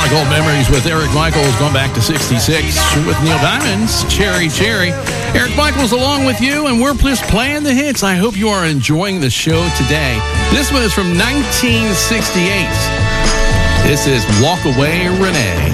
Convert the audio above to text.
Like Old Memories with Eric Michaels going back to 66 with Neil Diamond's Cherry Cherry. Eric Michaels along with you, and we're just playing the hits. I hope you are enjoying the show today. This one is from 1968. This is Walk Away, Renee.